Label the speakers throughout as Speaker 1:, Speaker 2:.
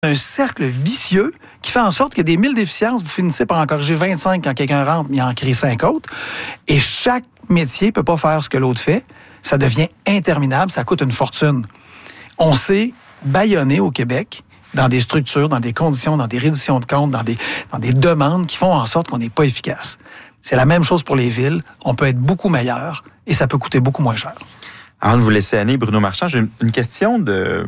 Speaker 1: un cercle vicieux qui fait en sorte que des 1000 déficiences, vous finissez par en corriger 25 quand quelqu'un rentre, mais il en crée 5 autres. Et chaque métier ne peut pas faire ce que l'autre fait. Ça devient interminable, ça coûte une fortune. On s'est bâillonné au Québec dans des structures, dans des conditions, dans des redditions de comptes, dans des demandes qui font en sorte qu'on n'est pas efficace. C'est la même chose pour les villes. On peut être beaucoup meilleur et ça peut coûter beaucoup moins cher.
Speaker 2: Avant de vous laisser aller, Bruno Marchand, j'ai une question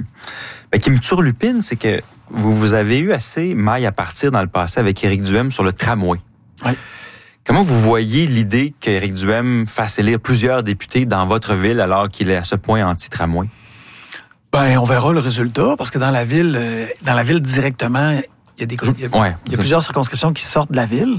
Speaker 2: qui me turlupine, c'est que vous avez eu assez maille à partir dans le passé avec Éric Duhem sur le tramway.
Speaker 1: Oui.
Speaker 2: Comment vous voyez l'idée qu'Éric Duhem fasse élire plusieurs députés dans votre ville alors qu'il est à ce point anti-tramway?
Speaker 1: Ben, on verra le résultat, parce que dans la ville directement, il y a plusieurs circonscriptions qui sortent de la ville.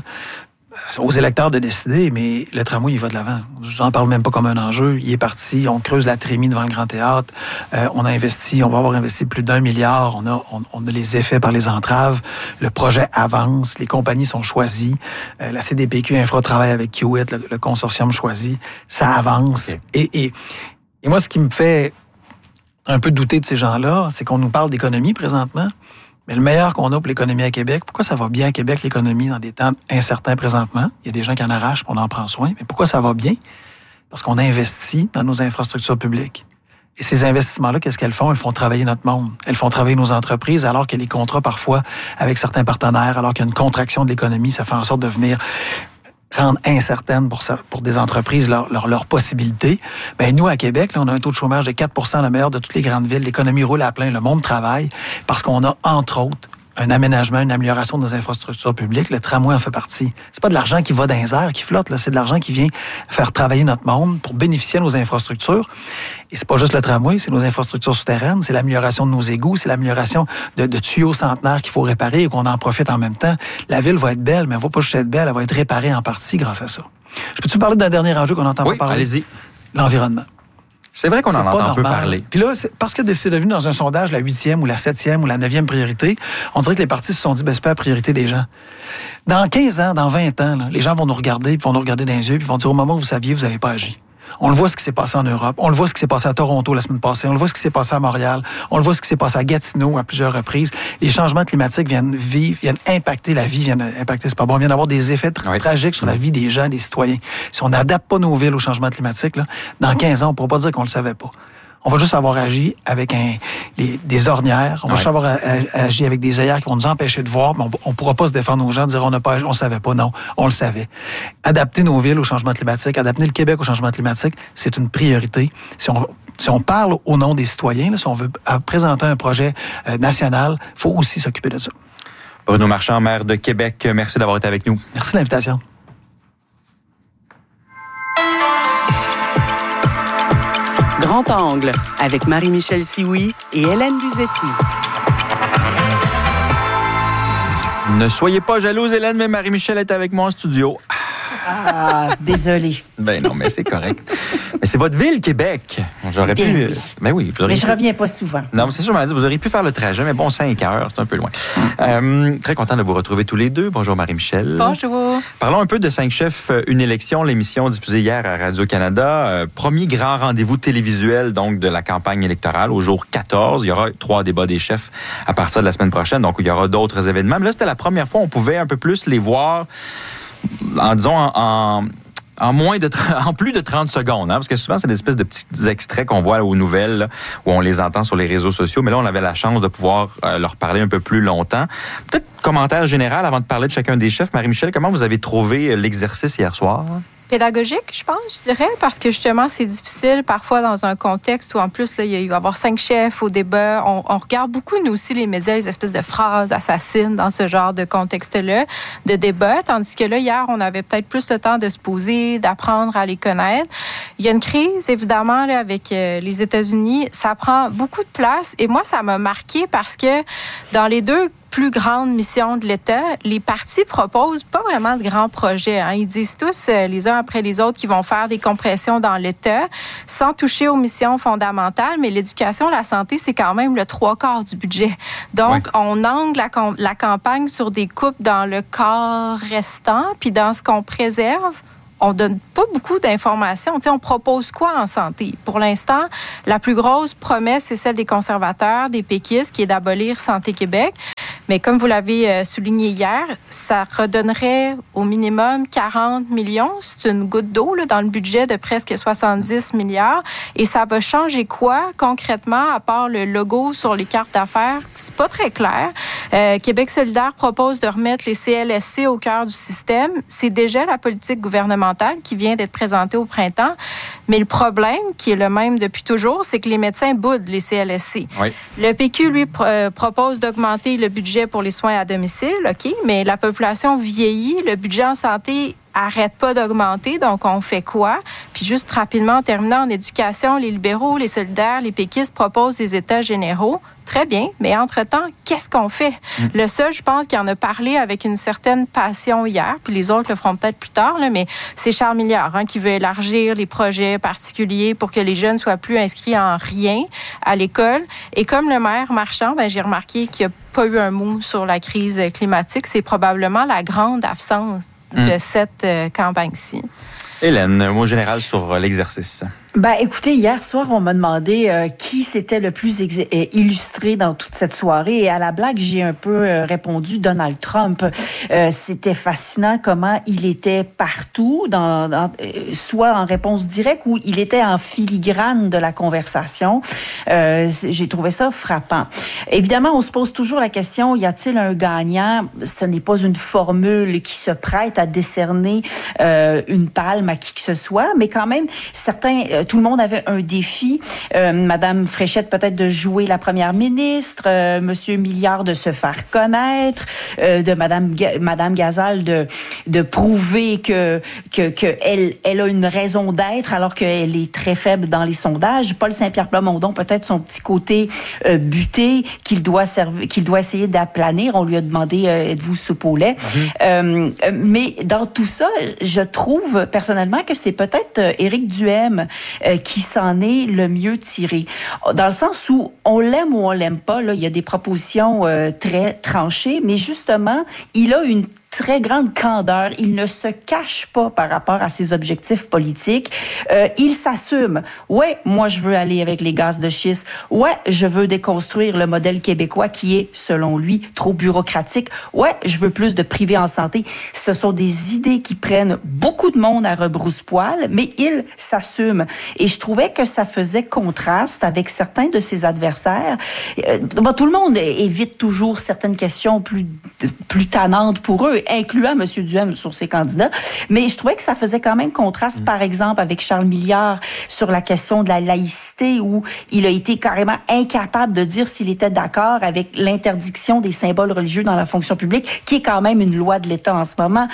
Speaker 1: Aux électeurs de décider, mais le tramway, il va de l'avant. J'en parle même pas comme un enjeu. Il est parti, on creuse la trémie devant le Grand Théâtre. On va avoir investi plus d'1 milliard. On a les effets par les entraves. Le projet avance, les compagnies sont choisies. La CDPQ Infra travaille avec Kiewit, le consortium choisi. Ça avance. Okay. Et moi, ce qui me fait un peu douter de ces gens-là, c'est qu'on nous parle d'économie présentement. Mais le meilleur qu'on a pour l'économie à Québec, pourquoi ça va bien à Québec, l'économie, dans des temps incertains présentement? Il y a des gens qui en arrachent, on en prend soin. Mais pourquoi ça va bien? Parce qu'on a investi dans nos infrastructures publiques. Et ces investissements-là, qu'est-ce qu'elles font? Elles font travailler notre monde. Elles font travailler nos entreprises, alors que les contrats, parfois, avec certains partenaires, alors qu'il y a une contraction de l'économie, ça fait en sorte de venir rendre incertaines pour des entreprises leurs possibilités. Ben nous, à Québec, là, on a un taux de chômage de 4 %, le meilleur de toutes les grandes villes. L'économie roule à plein, le monde travaille, parce qu'on a, entre autres, un aménagement, une amélioration de nos infrastructures publiques. Le tramway en fait partie. C'est pas de l'argent qui va dans les airs, qui flotte, là. C'est de l'argent qui vient faire travailler notre monde pour bénéficier de nos infrastructures. Et c'est pas juste le tramway, c'est nos infrastructures souterraines, c'est l'amélioration de nos égouts, c'est l'amélioration de tuyaux centenaires qu'il faut réparer et qu'on en profite en même temps. La ville va être belle, mais elle va pas juste être belle, elle va être réparée en partie grâce à ça. Je peux-tu parler d'un dernier enjeu qu'on n'entend pas parler?
Speaker 2: Allez-y.
Speaker 1: L'environnement.
Speaker 2: C'est vrai qu'on en entend un peu parler.
Speaker 1: Puis là, parce que c'est devenu dans un sondage la 8e ou la 7e ou la 9e priorité, on dirait que les partis se sont dit, c'est pas la priorité des gens. Dans 15 ans, dans 20 ans, là, les gens vont nous regarder, puis vont nous regarder dans les yeux, puis vont dire, au moment où vous saviez, vous n'avez pas agi. On le voit ce qui s'est passé en Europe. On le voit ce qui s'est passé à Toronto la semaine passée. On le voit ce qui s'est passé à Montréal. On le voit ce qui s'est passé à Gatineau à plusieurs reprises. Les changements climatiques viennent impacter la vie, viennent avoir des effets tragiques sur la vie des gens, des citoyens. Si on n'adapte pas nos villes au changement climatique, là, dans 15 ans, on ne pourra pas dire qu'on ne le savait pas. On va juste avoir agi avec des ornières. On va juste avoir agi avec des œillères qui vont nous empêcher de voir, mais on ne pourra pas se défendre aux gens, dire on ne savait pas. Non, on le savait. Adapter nos villes au changement climatique, adapter le Québec au changement climatique, c'est une priorité. Si on parle au nom des citoyens, là, si on veut présenter un projet national, il faut aussi s'occuper de ça.
Speaker 2: Bruno Marchand, maire de Québec, merci d'avoir été avec nous.
Speaker 1: Merci de l'invitation.
Speaker 3: Grand Angle, avec Marie-Michel Sioui et Hélène Buzetti.
Speaker 2: Ne soyez pas jalouse, Hélène, mais Marie-Michel est avec moi en studio.
Speaker 4: Ah, désolé.
Speaker 2: Ben non, mais c'est correct. Mais c'est votre ville, Québec. J'aurais
Speaker 4: bien
Speaker 2: pu...
Speaker 4: Oui.
Speaker 2: Ben oui.
Speaker 4: Mais je reviens pas souvent.
Speaker 2: Non, mais c'est sûr, vous auriez pu faire le trajet, mais bon, 5 heures, c'est un peu loin. Très content de vous retrouver tous les deux. Bonjour, Marie-Michel.
Speaker 5: Bonjour.
Speaker 2: Parlons un peu de 5 chefs, une élection, l'émission diffusée hier à Radio-Canada. Premier grand rendez-vous télévisuel, donc, de la campagne électorale au jour 14. Il y aura 3 débats des chefs à partir de la semaine prochaine, donc il y aura d'autres événements. Mais là, c'était la première fois où on pouvait un peu plus les voir en plus de 30 secondes, parce que souvent, c'est des espèces de petits extraits qu'on voit aux nouvelles, là, où on les entend sur les réseaux sociaux, mais là, on avait la chance de pouvoir leur parler un peu plus longtemps. Peut-être commentaire général avant de parler de chacun des chefs. Marie-Michel, comment vous avez trouvé l'exercice hier soir?
Speaker 5: Pédagogique, je pense, je dirais, parce que justement, c'est difficile parfois dans un contexte où, en plus, là, il va y avoir 5 chefs au débat. On regarde beaucoup, nous aussi, les médias, les espèces de phrases assassines dans ce genre de contexte-là, de débat, tandis que là, hier, on avait peut-être plus le temps de se poser, d'apprendre à les connaître. Il y a une crise, évidemment, là, avec les États-Unis. Ça prend beaucoup de place et moi, ça m'a marqué parce que dans les 2 plus grande mission de l'État, les partis proposent pas vraiment de grands projets. Hein. Ils disent tous, les uns après les autres, qu'ils vont faire des compressions dans l'État sans toucher aux missions fondamentales, mais l'éducation, la santé, c'est quand même le 3/4 du budget. Donc, on angle la campagne sur des coupes dans le quart restant, puis dans ce qu'on préserve, on donne pas beaucoup d'informations. On propose quoi en santé? Pour l'instant, la plus grosse promesse, c'est celle des conservateurs, des péquistes, qui est d'abolir Santé Québec. Mais comme vous l'avez souligné hier, ça redonnerait au minimum 40 millions. C'est une goutte d'eau là, dans le budget de presque 70 milliards. Et ça va changer quoi concrètement, à part le logo sur les cartes d'affaires? C'est pas très clair. Québec solidaire propose de remettre les CLSC au cœur du système. C'est déjà la politique gouvernementale qui vient d'être présentée au printemps. Mais le problème, qui est le même depuis toujours, c'est que les médecins boudent les CLSC.
Speaker 2: Oui.
Speaker 5: Le PQ, lui, propose d'augmenter le budget pour les soins à domicile, OK, mais la population vieillit, le budget en santé arrête pas d'augmenter, donc on fait quoi? Puis juste rapidement, en terminant en éducation, les libéraux, les solidaires, les péquistes proposent des états généraux. Très bien, mais entre-temps, qu'est-ce qu'on fait? Le seul, je pense, qui en a parlé avec une certaine passion hier, puis les autres le feront peut-être plus tard, là, mais c'est Charles Milliard qui veut élargir les projets particuliers pour que les jeunes soient plus inscrits en rien à l'école. Et comme le maire Marchand, j'ai remarqué qu'il n'y a pas eu un mot sur la crise climatique. C'est probablement la grande absence de cette campagne-ci.
Speaker 2: Hélène, un mot général sur l'exercice.
Speaker 4: Écoutez, hier soir, on m'a demandé qui s'était le plus illustré dans toute cette soirée. Et à la blague, j'ai un peu répondu Donald Trump. C'était fascinant comment il était partout, soit en réponse directe ou il était en filigrane de la conversation. J'ai trouvé ça frappant. Évidemment, on se pose toujours la question, y a-t-il un gagnant? Ce n'est pas une formule qui se prête à décerner une palme à qui que ce soit, mais quand même, tout le monde avait un défi. Madame Fréchette peut-être de jouer la première ministre, Monsieur Milliard de se faire connaître, de Madame Gazal de prouver que elle a une raison d'être alors qu'elle est très faible dans les sondages. Paul Saint-Pierre Plamondon peut-être son petit côté buté qu'il doit essayer d'aplanir. On lui a demandé êtes-vous soupe au lait? Mais dans tout ça, je trouve personnellement que c'est peut-être Éric Duhaime qui s'en est le mieux tiré. Dans le sens où on l'aime ou on l'aime pas, là, il y a des propositions très tranchées, mais justement, il a une très grande candeur. Il ne se cache pas par rapport à ses objectifs politiques. Il s'assume. Ouais, moi, je veux aller avec les gaz de schiste. Ouais, je veux déconstruire le modèle québécois qui est, selon lui, trop bureaucratique. Ouais, je veux plus de privé en santé. Ce sont des idées qui prennent beaucoup de monde à rebrousse-poil, mais il s'assume. Et je trouvais que ça faisait contraste avec certains de ses adversaires. Tout le monde évite toujours certaines questions plus tannantes pour eux, incluant M. Duhaime sur ses candidats. Mais je trouvais que ça faisait quand même contraste, par exemple, avec Charles Milliard sur la question de la laïcité, où il a été carrément incapable de dire s'il était d'accord avec l'interdiction des symboles religieux dans la fonction publique, qui est quand même une loi de l'État en ce moment.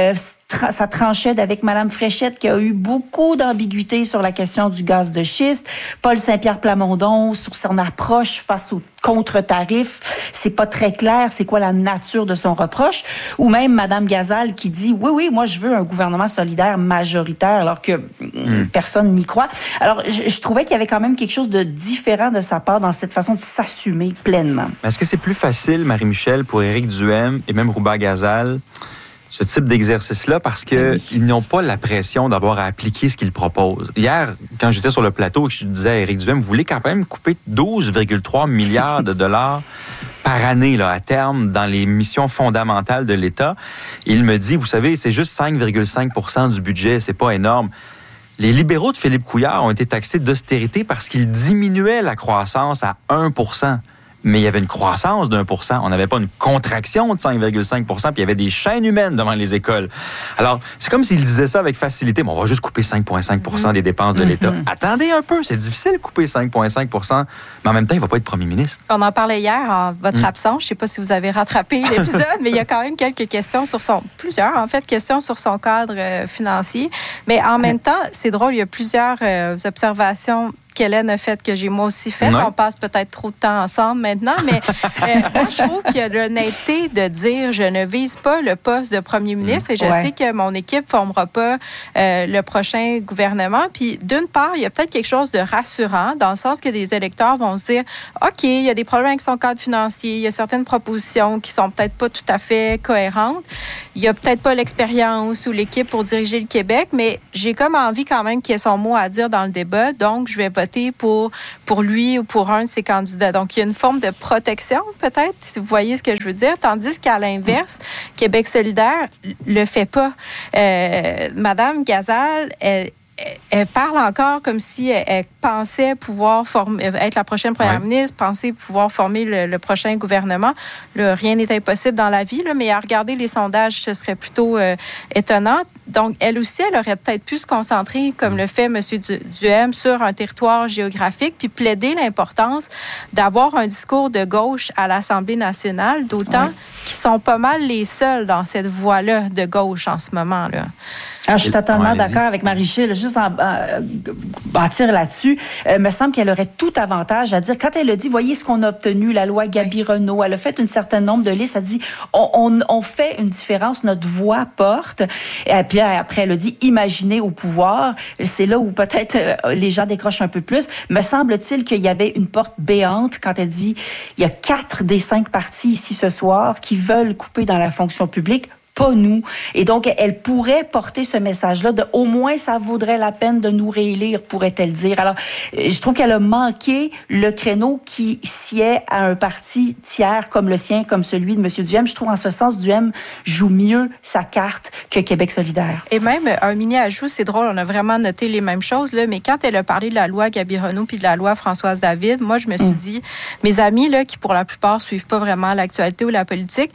Speaker 4: Ça tranchait avec Mme Fréchette, qui a eu beaucoup d'ambiguïté sur la question du gaz de schiste. Paul Saint-Pierre Plamondon, sur son approche face aux contre-tarifs, c'est pas très clair, c'est quoi la nature de son reproche. Ou même Mme Gazal qui dit, oui, moi je veux un gouvernement solidaire majoritaire, alors que personne n'y croit. Alors, je trouvais qu'il y avait quand même quelque chose de différent de sa part dans cette façon de s'assumer pleinement.
Speaker 2: Est-ce que c'est plus facile, Marie-Michel, pour Éric Duhaime et même Rouba Gazal, ce type d'exercice-là, parce qu'ils n'ont pas la pression d'avoir à appliquer ce qu'ils proposent. Hier, quand j'étais sur le plateau et que je disais à Éric Duhaime, vous voulez quand même couper 12,3 milliards de dollars par année là, à terme dans les missions fondamentales de l'État. Il me dit, vous savez, c'est juste 5,5 % du budget, c'est pas énorme. Les libéraux de Philippe Couillard ont été taxés d'austérité parce qu'ils diminuaient la croissance à 1 %. Mais il y avait une croissance d'1 %. On n'avait pas une contraction de 5,5 %, puis il y avait des chaînes humaines devant les écoles. Alors, c'est comme s'il disait ça avec facilité. Bon, on va juste couper 5,5 % des dépenses de l'État. Attendez un peu, c'est difficile de couper 5,5 %, mais en même temps, il ne va pas être premier ministre.
Speaker 5: On en parlait hier en votre absence. Je ne sais pas si vous avez rattrapé l'épisode, mais il y a quand même quelques questions plusieurs questions sur son cadre financier. Mais en même temps, c'est drôle, il y a plusieurs observations qu'Hélène a fait, que j'ai moi aussi fait. On passe peut-être trop de temps ensemble maintenant, mais moi, je trouve qu'il y a l'honnêteté de dire je ne vise pas le poste de premier ministre et je sais que mon équipe ne formera pas le prochain gouvernement. Puis, d'une part, il y a peut-être quelque chose de rassurant dans le sens que des électeurs vont se dire OK, il y a des problèmes avec son cadre financier, il y a certaines propositions qui sont peut-être pas tout à fait cohérentes. Il n'y a peut-être pas l'expérience ou l'équipe pour diriger le Québec, mais j'ai comme envie quand même qu'il ait son mot à dire dans le débat. Donc, je vais voter pour lui ou pour un de ses candidats. Donc, il y a une forme de protection, peut-être, si vous voyez ce que je veux dire. Tandis qu'à l'inverse, Québec solidaire le fait pas. Madame Gazal, elle parle encore comme si elle pensait pouvoir être la prochaine première ministre, pensait pouvoir former le prochain gouvernement. Là, rien n'est impossible dans la vie, là, mais à regarder les sondages, ce serait plutôt étonnant. Donc, elle aussi, elle aurait peut-être pu se concentrer, comme le fait M. Duhem, sur un territoire géographique, puis plaider l'importance d'avoir un discours de gauche à l'Assemblée nationale, d'autant qu'ils sont pas mal les seuls dans cette voie-là de gauche en ce moment, là.
Speaker 4: Alors, je suis totalement d'accord avec Marie-Michel. Juste bâtir là-dessus, me semble qu'elle aurait tout avantage à dire, quand elle a dit, voyez ce qu'on a obtenu, la loi Gabi-Renault, elle a fait un certain nombre de listes, elle a dit, on fait une différence, notre voix porte. Et puis après, elle a dit, imaginez au pouvoir. C'est là où peut-être les gens décrochent un peu plus. Me semble-t-il qu'il y avait une porte béante quand elle dit, il y a 4 des 5 partis ici ce soir qui veulent couper dans la fonction publique. Pas nous. Et donc, elle pourrait porter ce message-là de au moins ça vaudrait la peine de nous réélire, pourrait-elle dire. Alors, je trouve qu'elle a manqué le créneau qui sied à un parti tiers comme le sien, comme celui de M. Duhem. Je trouve en ce sens, Duhem joue mieux sa carte que Québec solidaire.
Speaker 5: Et même, un mini-ajout, c'est drôle, on a vraiment noté les mêmes choses, là, mais quand elle a parlé de la loi Gabi-Renault puis de la loi Françoise David, moi, je me suis dit, mes amis, là, qui pour la plupart suivent pas vraiment l'actualité ou la politique,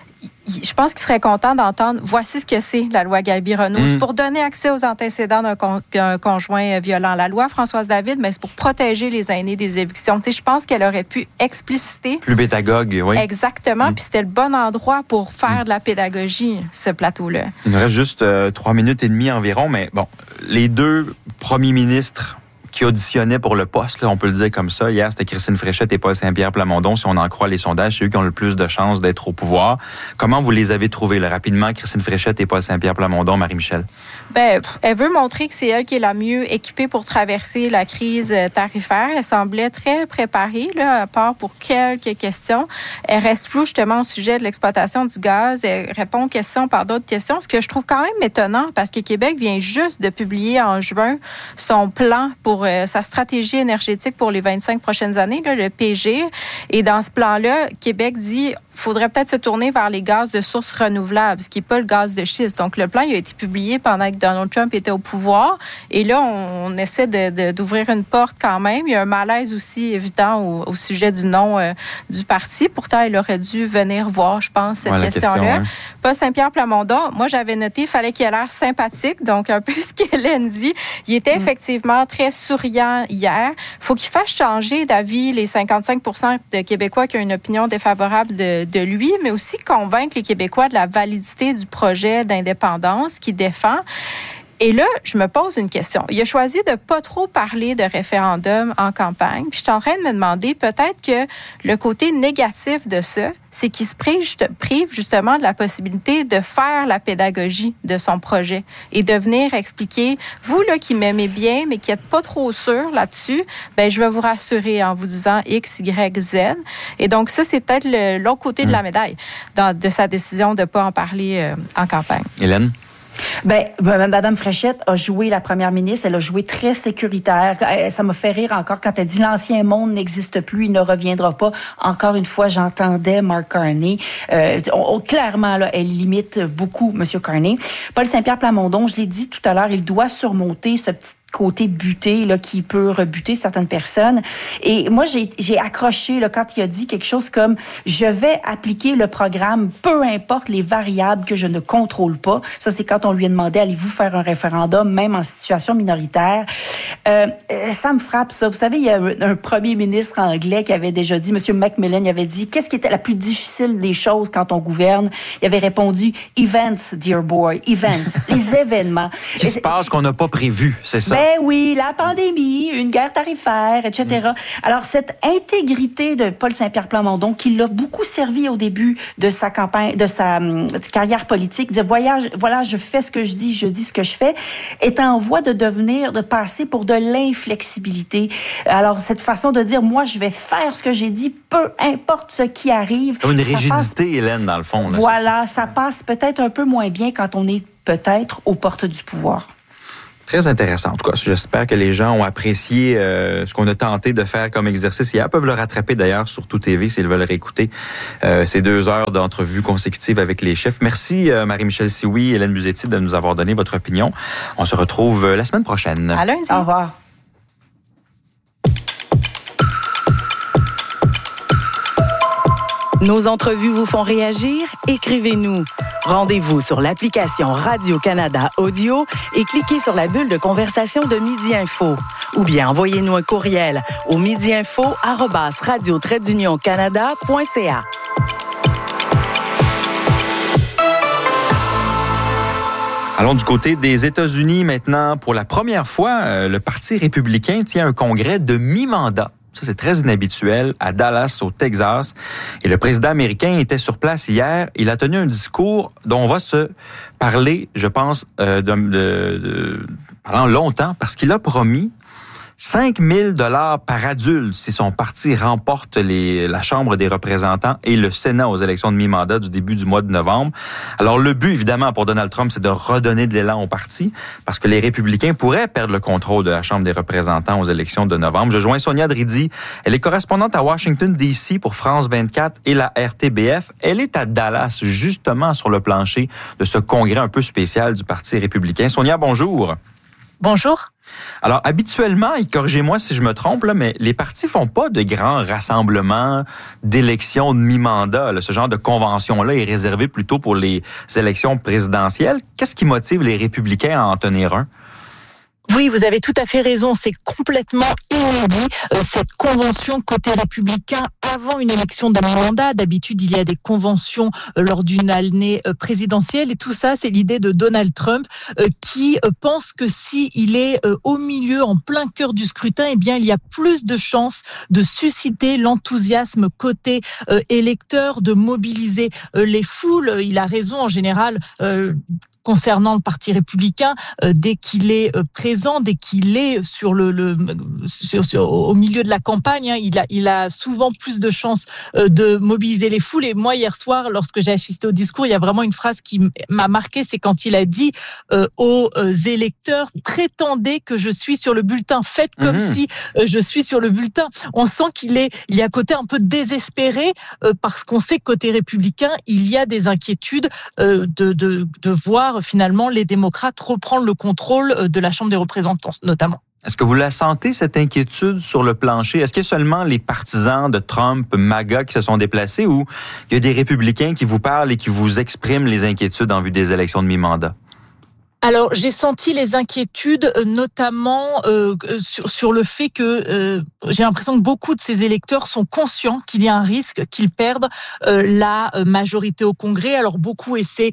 Speaker 5: je pense qu'ils seraient contents d'entendre voici ce que c'est la loi Gabi-Renault. C'est pour donner accès aux antécédents d'un conjoint violent. La loi Françoise David, mais c'est pour protéger les aînés des évictions. Tu sais, je pense qu'elle aurait pu expliciter.
Speaker 2: Plus pédagogue, oui.
Speaker 5: Exactement. Puis c'était le bon endroit pour faire de la pédagogie, ce plateau-là.
Speaker 2: Il nous reste juste 3 minutes et demie environ, mais bon, les 2 premiers ministres qui auditionnaient pour le poste, là, on peut le dire comme ça. Hier, c'était Christine Fréchette et Paul Saint-Pierre Plamondon. Si on en croit les sondages, c'est eux qui ont le plus de chances d'être au pouvoir. Comment vous les avez trouvés, là, rapidement, Christine Fréchette et Paul Saint-Pierre Plamondon, Marie-Michel?
Speaker 5: Bien, elle veut montrer que c'est elle qui est la mieux équipée pour traverser la crise tarifaire. Elle semblait très préparée, là, à part pour quelques questions. Elle reste floue, justement, au sujet de l'exploitation du gaz. Elle répond aux questions par d'autres questions, ce que je trouve quand même étonnant, parce que Québec vient juste de publier en juin son plan pour sa stratégie énergétique pour les 25 prochaines années, là, le PG. Et dans ce plan-là, Québec dit il faudrait peut-être se tourner vers les gaz de sources renouvelables, ce qui n'est pas le gaz de schiste. Donc, le plan il a été publié pendant que Donald Trump était au pouvoir. Et là, on essaie d'ouvrir une porte quand même. Il y a un malaise aussi évident au sujet du nom du parti. Pourtant, il aurait dû venir voir, je pense, cette question-là. Paul Saint-Pierre Plamondon, moi, j'avais noté qu'il fallait qu'il ait l'air sympathique. Donc, un peu ce qu'Hélène dit. Il était effectivement très souriant hier. Il faut qu'il fasse changer d'avis les 55 % de Québécois qui ont une opinion défavorable de lui, mais aussi convaincre les Québécois de la validité du projet d'indépendance qu'il défend. Et là, je me pose une question. Il a choisi de pas trop parler de référendum en campagne. Puis je suis en train de me demander peut-être que le côté négatif de ça, c'est qu'il se prive justement de la possibilité de faire la pédagogie de son projet et de venir expliquer, vous là qui m'aimez bien, mais qui n'êtes pas trop sûr là-dessus, ben je vais vous rassurer en vous disant X, Y, Z. Et donc ça, c'est peut-être l'autre côté de la médaille de sa décision de ne pas en parler en campagne.
Speaker 2: Hélène?
Speaker 4: Ben, Mme Fréchette a joué la première ministre. Elle a joué très sécuritaire. Ça m'a fait rire encore quand elle dit l'ancien monde n'existe plus, il ne reviendra pas. Encore une fois, j'entendais Mark Carney. Clairement, là, elle limite beaucoup M. Carney. Paul Saint-Pierre Plamondon, je l'ai dit tout à l'heure, il doit surmonter ce petit côté buté là, qui peut rebuter certaines personnes. Et moi, j'ai accroché là, quand il a dit quelque chose comme « Je vais appliquer le programme, peu importe les variables que je ne contrôle pas ». Ça, c'est quand on lui a demandé « Allez-vous faire un référendum, même en situation minoritaire ?» Ça me frappe, ça. Vous savez, il y a un premier ministre anglais qui avait déjà dit, M. Macmillan, il avait dit « Qu'est-ce qui était la plus difficile des choses quand on gouverne? » Il avait répondu « Events, dear boy, events. » Les événements.
Speaker 2: Ce qui se passe qu'on n'a pas prévu, c'est ça?
Speaker 4: Ben oui, la pandémie, une guerre tarifaire, etc. Alors, cette intégrité de Paul Saint-Pierre Plamondon, qui l'a beaucoup servi au début de sa campagne, de sa carrière politique, dire, voilà, je fais ce que je dis ce que je fais, est en voie de passer pour de l'inflexibilité. Alors, cette façon de dire, moi, je vais faire ce que j'ai dit, peu importe ce qui arrive.
Speaker 2: Une rigidité, Hélène, dans le fond. Là,
Speaker 4: voilà, ça passe peut-être un peu moins bien quand on est peut-être aux portes du pouvoir.
Speaker 2: Très intéressant. En tout cas, j'espère que les gens ont apprécié ce qu'on a tenté de faire comme exercice hier. Ils peuvent le rattraper d'ailleurs sur Tout TV s'ils veulent réécouter ces 2 heures d'entrevue consécutive avec les chefs. Merci Marie-Michel Sioui, Hélène Musetti de nous avoir donné votre opinion. On se retrouve la semaine prochaine.
Speaker 5: À lundi.
Speaker 4: Au revoir.
Speaker 3: Nos entrevues vous font réagir? Écrivez-nous. Rendez-vous sur l'application Radio-Canada Audio et cliquez sur la bulle de conversation de Midi Info. Ou bien envoyez-nous un courriel au midiinfo@radio-canada.ca.
Speaker 2: Allons du côté des États-Unis maintenant. Pour la première fois, le Parti républicain tient un congrès de mi-mandat. Ça, c'est très inhabituel, à Dallas, au Texas. Et le président américain était sur place hier. Il a tenu un discours dont on va se parler, je pense, pendant longtemps, parce qu'il a promis 5 000 $ par adulte si son parti remporte la Chambre des représentants et le Sénat aux élections de mi-mandat du début du mois de novembre. Alors, le but, évidemment, pour Donald Trump, c'est de redonner de l'élan au parti parce que les républicains pourraient perdre le contrôle de la Chambre des représentants aux élections de novembre. Je joins Sonia Dridi. Elle est correspondante à Washington, D.C. pour France 24 et la RTBF. Elle est à Dallas, justement, sur le plancher de ce congrès un peu spécial du Parti républicain. Sonia, bonjour.
Speaker 6: Bonjour.
Speaker 2: Alors, habituellement, et corrigez-moi si je me trompe, là, mais les partis font pas de grands rassemblements d'élections de mi-mandat. Là. Ce genre de convention-là est réservé plutôt pour les élections présidentielles. Qu'est-ce qui motive les républicains à en tenir un?
Speaker 6: Oui, vous avez tout à fait raison. C'est complètement inédit, cette convention côté républicain avant une élection de mi-mandat. D'habitude, il y a des conventions lors d'une année présidentielle. Et tout ça, c'est l'idée de Donald Trump qui pense que s'il est au milieu, en plein cœur du scrutin, eh bien, il y a plus de chances de susciter l'enthousiasme côté électeur, de mobiliser les foules. Il a raison, en général, concernant le Parti républicain, dès qu'il est présent, dès qu'il est au milieu de la campagne, hein, il a souvent plus de chances de mobiliser les foules. Et moi, hier soir, lorsque j'ai assisté au discours, il y a vraiment une phrase qui m'a marquée, c'est quand il a dit aux électeurs, prétendez que je suis sur le bulletin, faites comme si je suis sur le bulletin. On sent qu'il y a un côté un peu désespéré parce qu'on sait que côté républicain, il y a des inquiétudes de voir finalement les démocrates reprendre le contrôle de la Chambre des représentants, notamment.
Speaker 2: Est-ce que vous la sentez, cette inquiétude sur le plancher? Est-ce qu'il y a seulement les partisans de Trump, MAGA, qui se sont déplacés ou il y a des républicains qui vous parlent et qui vous expriment les inquiétudes en vue des élections de mi-mandat?
Speaker 6: Alors, j'ai senti les inquiétudes, notamment sur le fait que j'ai l'impression que beaucoup de ces électeurs sont conscients qu'il y a un risque qu'ils perdent la majorité au Congrès. Alors, beaucoup essaient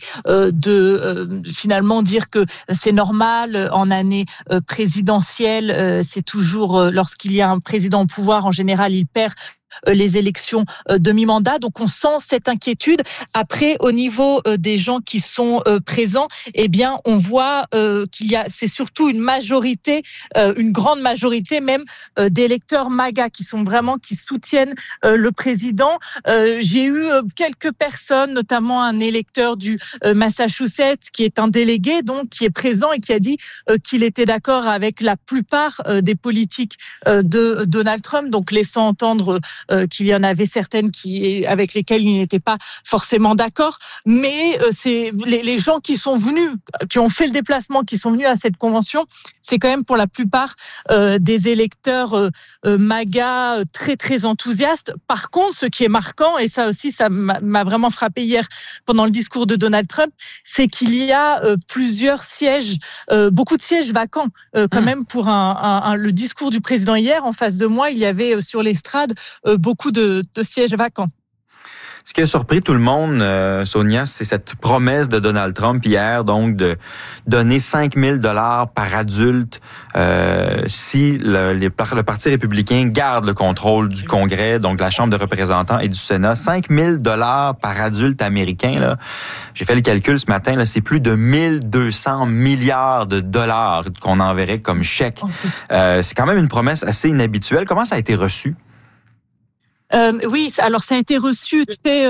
Speaker 6: de finalement dire que c'est normal en année présidentielle. C'est toujours lorsqu'il y a un président au pouvoir, en général, il perd les élections de mi-mandat. Donc, on sent cette inquiétude. Après, au niveau des gens qui sont présents, eh bien, on voit c'est surtout une majorité, une grande majorité même d'électeurs MAGA qui soutiennent le président. J'ai eu quelques personnes, notamment un électeur du Massachusetts qui est un délégué, donc, qui est présent et qui a dit qu'il était d'accord avec la plupart des politiques de Donald Trump, donc laissant entendre qu'il y en avait certaines avec lesquelles il n'était pas forcément d'accord, mais c'est les gens qui sont venus, qui ont fait le déplacement, qui sont venus à cette convention, c'est quand même pour la plupart des électeurs MAGA très très enthousiastes. Par contre, ce qui est marquant, et ça aussi ça m'a vraiment frappé hier pendant le discours de Donald Trump, c'est qu'il y a plusieurs sièges, beaucoup de sièges vacants quand même pour le discours du président hier. En face de moi, il y avait sur l'estrade beaucoup de sièges vacants.
Speaker 2: Ce qui a surpris tout le monde, Sonia, c'est cette promesse de Donald Trump hier, donc de donner 5 000 $ par adulte si le Parti républicain garde le contrôle du Congrès, donc de la Chambre des représentants et du Sénat. 5 000 $ par adulte américain, là. J'ai fait le calcul ce matin, là, c'est plus de 1200 milliards de dollars qu'on enverrait comme chèque. C'est quand même une promesse assez inhabituelle. Comment ça a été reçu?
Speaker 6: Oui, alors ça a été reçu très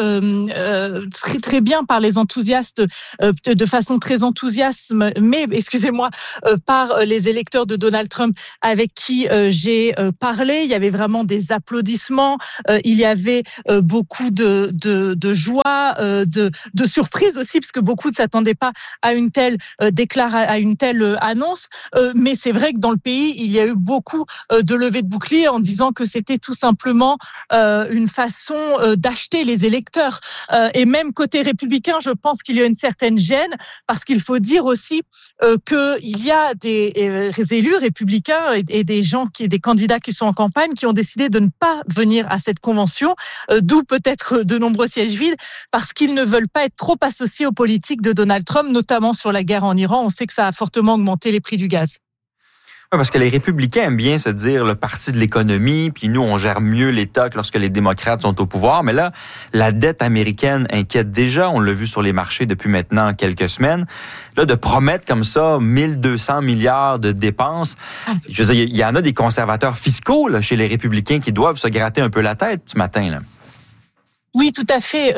Speaker 6: bien par les enthousiastes, de façon très enthousiaste, mais par les électeurs de Donald Trump avec qui j'ai parlé. Il y avait vraiment des applaudissements, il y avait beaucoup de joie, de surprise aussi, parce que beaucoup ne s'attendaient pas à une telle annonce. Mais c'est vrai que dans le pays, il y a eu beaucoup de levées de boucliers en disant que c'était tout simplement une façon d'acheter les électeurs. Et même côté républicain, je pense qu'il y a une certaine gêne, parce qu'il faut dire aussi qu'il y a des élus républicains et des candidats qui sont en campagne qui ont décidé de ne pas venir à cette convention, d'où peut-être de nombreux sièges vides, parce qu'ils ne veulent pas être trop associés aux politiques de Donald Trump, notamment sur la guerre en Iran. On sait que ça a fortement augmenté les prix du gaz.
Speaker 2: Parce que les républicains aiment bien se dire le parti de l'économie, puis nous, on gère mieux l'État que lorsque les démocrates sont au pouvoir. Mais là, la dette américaine inquiète déjà. On l'a vu sur les marchés depuis maintenant quelques semaines. Là, de promettre comme ça 1200 milliards de dépenses, je veux dire, il y en a des conservateurs fiscaux là, chez les républicains qui doivent se gratter un peu la tête ce matin, là.
Speaker 6: Oui, tout à fait.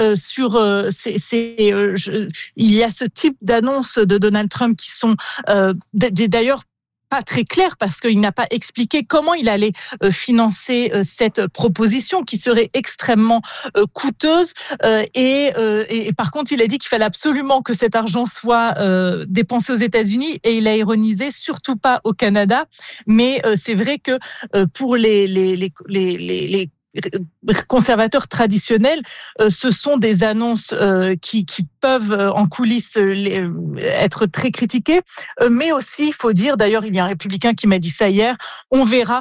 Speaker 6: Il y a ce type d'annonces de Donald Trump qui sont d'ailleurs pas très clair, parce qu'il n'a pas expliqué comment il allait financer cette proposition qui serait extrêmement coûteuse. Et par contre, il a dit qu'il fallait absolument que cet argent soit dépensé aux États-Unis, et il a ironisé, surtout pas au Canada. Mais c'est vrai que pour les conservateurs traditionnels, ce sont des annonces qui peuvent en coulisses être très critiquées, mais aussi, il faut dire, d'ailleurs, il y a un républicain qui m'a dit ça hier, on verra.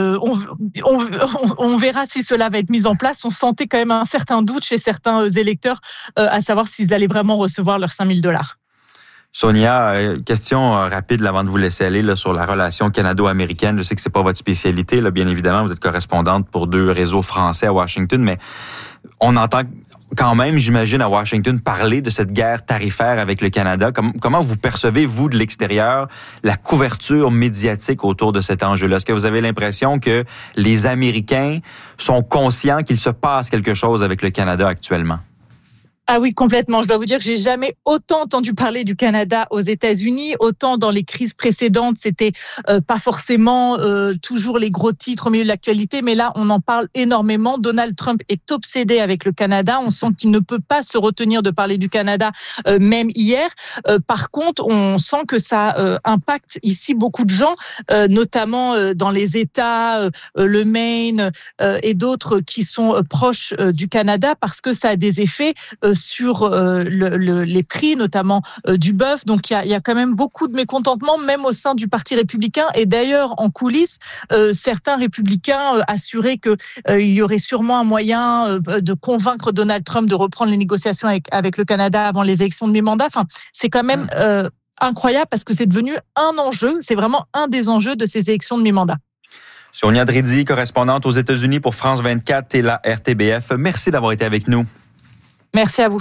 Speaker 6: On verra si cela va être mis en place. On sentait quand même un certain doute chez certains électeurs à savoir s'ils allaient vraiment recevoir leurs 5 000 $.
Speaker 2: Sonia, question rapide avant de vous laisser aller là, sur la relation canado-américaine. Je sais que c'est pas votre spécialité, là, bien évidemment. Vous êtes correspondante pour 2 réseaux français à Washington, mais on entend quand même, j'imagine, à Washington parler de cette guerre tarifaire avec le Canada. Comment vous percevez, vous, de l'extérieur, la couverture médiatique autour de cet enjeu-là? Est-ce que vous avez l'impression que les Américains sont conscients qu'il se passe quelque chose avec le Canada actuellement?
Speaker 6: Ah oui, complètement. Je dois vous dire que j'ai jamais autant entendu parler du Canada aux États-Unis. Autant dans les crises précédentes, c'était pas forcément toujours les gros titres au milieu de l'actualité, mais là, on en parle énormément. Donald Trump est obsédé avec le Canada. On sent qu'il ne peut pas se retenir de parler du Canada, même hier. Par contre, on sent que ça impacte ici beaucoup de gens, notamment dans les États, le Maine et d'autres qui sont proches du Canada, parce que ça a des effets sur les prix, notamment du bœuf. Donc, il y a quand même beaucoup de mécontentement, même au sein du Parti républicain. Et d'ailleurs, en coulisses, certains républicains assuraient qu'il y aurait sûrement un moyen de convaincre Donald Trump de reprendre les négociations avec le Canada avant les élections de mi-mandat. Enfin, c'est quand même incroyable, parce que c'est devenu un enjeu. C'est vraiment un des enjeux de ces élections de mi-mandat.
Speaker 2: Sonia Dridzi, correspondante aux États-Unis pour France 24 et la RTBF. Merci d'avoir été avec nous.
Speaker 6: Merci à vous.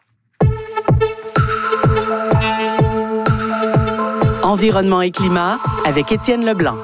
Speaker 3: Environnement et climat avec Étienne Leblanc.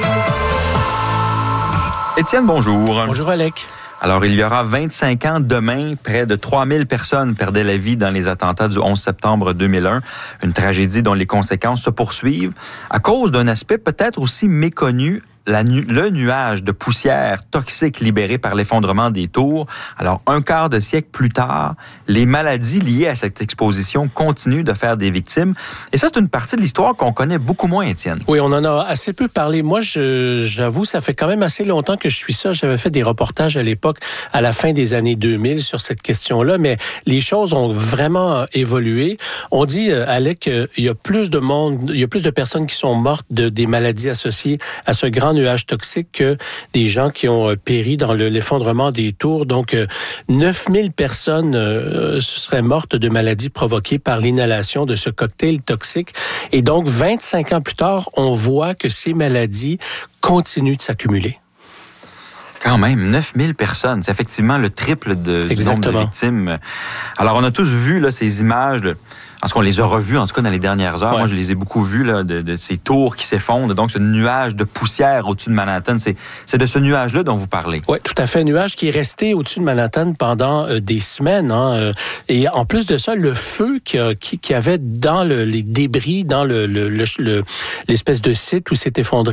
Speaker 2: Étienne, bonjour.
Speaker 7: Bonjour, Alec.
Speaker 2: Alors, il y aura 25 ans demain, près de 3000 personnes perdaient la vie dans les attentats du 11 septembre 2001. Une tragédie dont les conséquences se poursuivent à cause d'un aspect peut-être aussi méconnu, le nuage de poussière toxique libéré par l'effondrement des tours. Alors, un quart de siècle plus tard, les maladies liées à cette exposition continuent de faire des victimes. Et ça, c'est une partie de l'histoire qu'on connaît beaucoup moins, Étienne.
Speaker 7: Oui, on en a assez peu parlé. Moi, j'avoue, ça fait quand même assez longtemps que je suis ça. J'avais fait des reportages à l'époque, à la fin des années 2000, sur cette question-là, mais les choses ont vraiment évolué. On dit, Alec, qu'il y a plus de monde, il y a plus de personnes qui sont mortes des maladies associées à ce grand nuages toxiques que des gens qui ont péri dans l'effondrement des tours. Donc, 9000 personnes seraient mortes de maladies provoquées par l'inhalation de ce cocktail toxique. Et donc, 25 ans plus tard, on voit que ces maladies continuent de s'accumuler.
Speaker 2: Quand même, 9000 personnes. C'est effectivement le triple du nombre de victimes. Alors, on a tous vu là, ces images, parce qu'on les a revues, en tout cas, dans les dernières heures. Ouais. Moi, je les ai beaucoup vues, là, de ces tours qui s'effondrent. Donc, ce nuage de poussière au-dessus de Manhattan, c'est de ce nuage-là dont vous parlez.
Speaker 7: Oui, tout à fait. Un nuage qui est resté au-dessus de Manhattan pendant des semaines. Hein. Et en plus de ça, le feu qu'il y avait dans les débris, dans l'espèce de site où se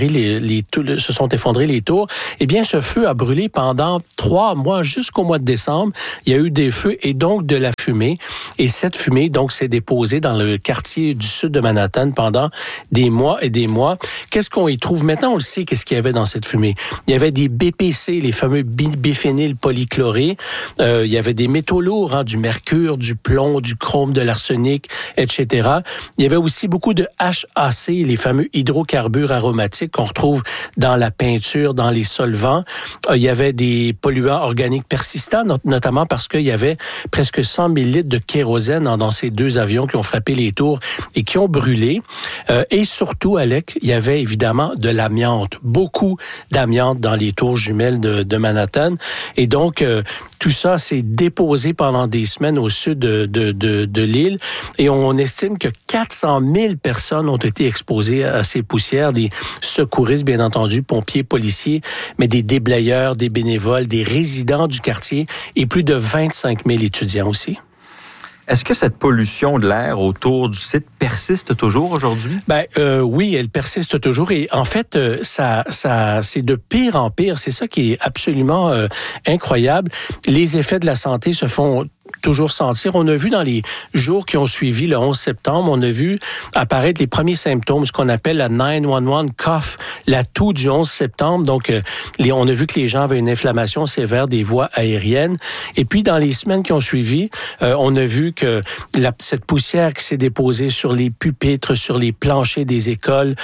Speaker 7: sont effondrés les tours, eh bien, ce feu a brûlé pendant 3 mois, jusqu'au mois de décembre. Il y a eu des feux et donc de la fumée. Et cette fumée, donc, s'est déposée dans le quartier du sud de Manhattan pendant des mois et des mois. Qu'est-ce qu'on y trouve? Maintenant, on le sait, qu'est-ce qu'il y avait dans cette fumée. Il y avait des BPC, les fameux biphényl polychlorés. Il y avait des métaux lourds, hein, du mercure, du plomb, du chrome, de l'arsenic, etc. Il y avait aussi beaucoup de HAC, les fameux hydrocarbures aromatiques qu'on retrouve dans la peinture, dans les solvants. Il y avait des polluants organiques persistants, notamment parce qu'il y avait presque 100 000 litres de kérosène dans ces 2 avions qui ont frappé les tours et qui ont brûlé. Et surtout, Alec, il y avait évidemment de l'amiante, beaucoup d'amiante dans les tours jumelles de Manhattan. Et donc, tout ça s'est déposé pendant des semaines au sud de l'île. Et on estime que 400 000 personnes ont été exposées à ces poussières. Des secouristes, bien entendu, pompiers, policiers, mais des déblayeurs, des bénévoles, des résidents du quartier et plus de 25 000 étudiants aussi.
Speaker 2: Est-ce que cette pollution de l'air autour du site persiste toujours aujourd'hui?
Speaker 7: Oui, elle persiste toujours. Et en fait, ça c'est de pire en pire. C'est ça qui est absolument incroyable. Les effets de la santé se font toujours sentir. On a vu dans les jours qui ont suivi le 11 septembre, on a vu apparaître les premiers symptômes, ce qu'on appelle la 911 cough, la toux du 11 septembre. Donc, on a vu que les gens avaient une inflammation sévère des voies aériennes. Et puis, dans les semaines qui ont suivi, on a vu que cette poussière qui s'est déposée sur les pupitres, sur les planchers des écoles,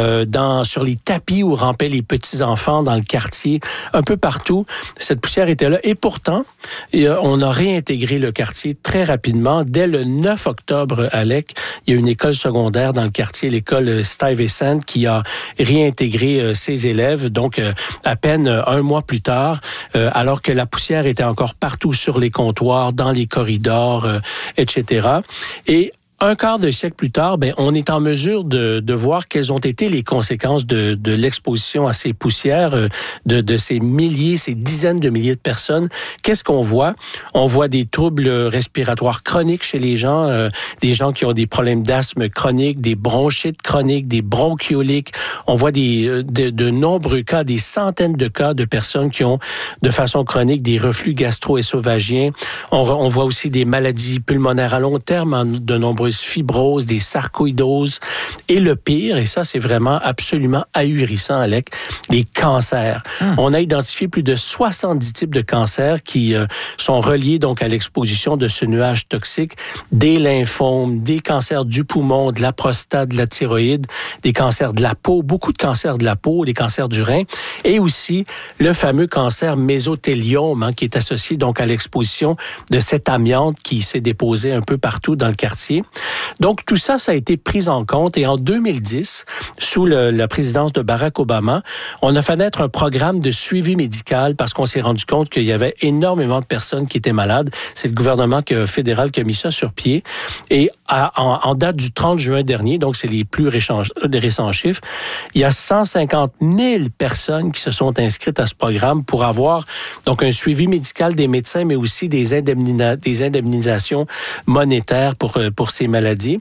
Speaker 7: sur les tapis où rampaient les petits-enfants dans le quartier, un peu partout, cette poussière était là. Et pourtant, on a réintégré le quartier très rapidement. Dès le 9 octobre, Alec, il y a une école secondaire dans le quartier, l'école Stuyvesant, qui a réintégré ses élèves. Donc, à peine 1 mois plus tard, alors que la poussière était encore partout sur les comptoirs, dans les corridors, etc. Et un quart de siècle plus tard, on est en mesure de voir quelles ont été les conséquences de l'exposition à ces poussières, de ces milliers, ces dizaines de milliers de personnes. Qu'est-ce qu'on voit? On voit des troubles respiratoires chroniques chez les gens, des gens qui ont des problèmes d'asthme chronique, des bronchites chroniques, des bronchioliques. On voit de nombreux cas, des centaines de cas de personnes qui ont de façon chronique des reflux gastro-ésophagiens. On voit aussi des maladies pulmonaires à long terme, de nombreuses fibroses, des sarcoïdoses. Et le pire, et ça c'est vraiment absolument ahurissant, Alec, les cancers. On a identifié plus de 70 types de cancers qui sont reliés donc à l'exposition de ce nuage toxique, des lymphomes, des cancers du poumon, de la prostate, de la thyroïde, des cancers de la peau, beaucoup de cancers de la peau, des cancers du rein, et aussi le fameux cancer mésothéliome, qui est associé donc à l'exposition de cette amiante qui s'est déposée un peu partout dans le quartier. Donc, tout ça, ça a été pris en compte. Et en 2010, sous la présidence de Barack Obama, on a fait naître un programme de suivi médical parce qu'on s'est rendu compte qu'il y avait énormément de personnes qui étaient malades. C'est le gouvernement fédéral qui a mis ça sur pied. Et en date du 30 juin dernier, donc c'est les plus récents chiffres, il y a 150 000 personnes qui se sont inscrites à ce programme pour avoir donc un suivi médical des médecins, mais aussi des indemnisations monétaires pour ces maladies.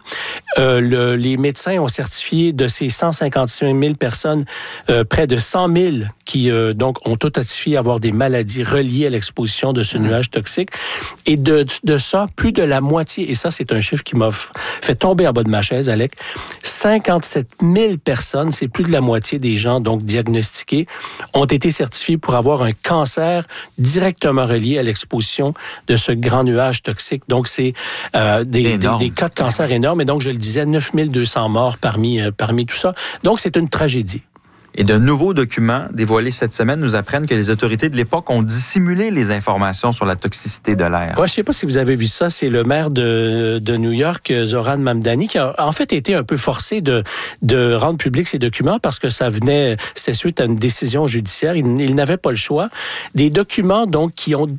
Speaker 7: Les médecins ont certifié de ces 155 000 personnes, près de 100 000 qui donc ont authentifié avoir des maladies reliées à l'exposition de ce nuage toxique. Et de ça, plus de la moitié, et ça c'est un chiffre qui m'a fait tomber en bas de ma chaise, Alec, 57 000 personnes, c'est plus de la moitié des gens donc diagnostiqués, ont été certifiés pour avoir un cancer directement relié à l'exposition de ce grand nuage toxique. Donc c'est des cas de cancer énormes. Et donc, je le disais, 9200 morts parmi tout ça. Donc, c'est une tragédie.
Speaker 2: Et de nouveaux documents dévoilés cette semaine nous apprennent que les autorités de l'époque ont dissimulé les informations sur la toxicité de l'air.
Speaker 7: Ouais, je ne sais pas si vous avez vu ça, c'est le maire de New York, Zohran Mamdani, qui a en fait été un peu forcé de rendre public ces documents parce que c'était suite à une décision judiciaire. Il n'avait pas le choix. Des documents donc qui ont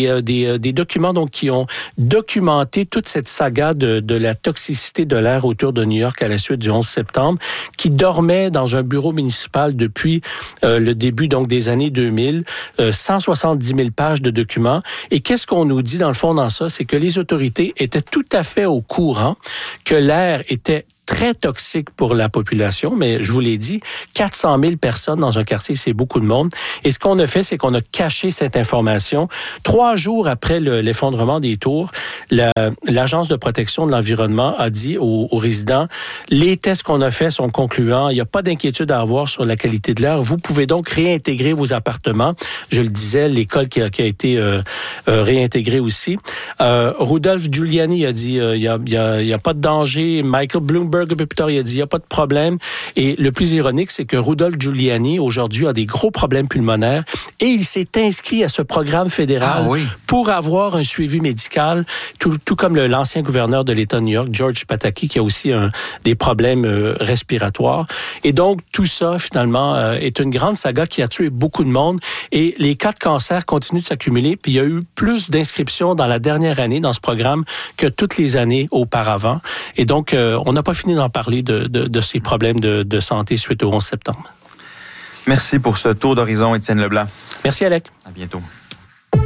Speaker 7: documenté toute cette saga de la toxicité de l'air autour de New York à la suite du 11 septembre, qui dormait dans un bureau municipal depuis le début donc des années 2000, 170 000 pages de documents. Et qu'est-ce qu'on nous dit dans le fond dans ça? C'est que les autorités étaient tout à fait au courant que l'air était très toxique pour la population, mais je vous l'ai dit, 400 000 personnes dans un quartier, c'est beaucoup de monde. Et ce qu'on a fait, c'est qu'on a caché cette information. 3 jours après l'effondrement des tours, l'Agence de protection de l'environnement a dit aux résidents, les tests qu'on a faits sont concluants, il n'y a pas d'inquiétude à avoir sur la qualité de l'air. Vous pouvez donc réintégrer vos appartements. Je le disais, l'école qui a été réintégrée aussi. Rudolph Giuliani a dit, il y a pas de danger. Michael Bloomberg, un peu plus tard, il a dit, il n'y a pas de problème. Et le plus ironique, c'est que Rudolph Giuliani, aujourd'hui, a des gros problèmes pulmonaires et il s'est inscrit à ce programme fédéral pour avoir un suivi médical, tout comme l'ancien gouverneur de l'État de New York, George Pataki, qui a aussi des problèmes respiratoires. Et donc, tout ça, finalement, est une grande saga qui a tué beaucoup de monde et les cas de cancer continuent de s'accumuler. Puis il y a eu plus d'inscriptions dans la dernière année dans ce programme que toutes les années auparavant. Et donc, on n'a pas fini d'en parler de ces problèmes de santé suite au 11 septembre.
Speaker 2: Merci pour ce tour d'horizon, Étienne Leblanc.
Speaker 7: Merci, Alec.
Speaker 2: À bientôt.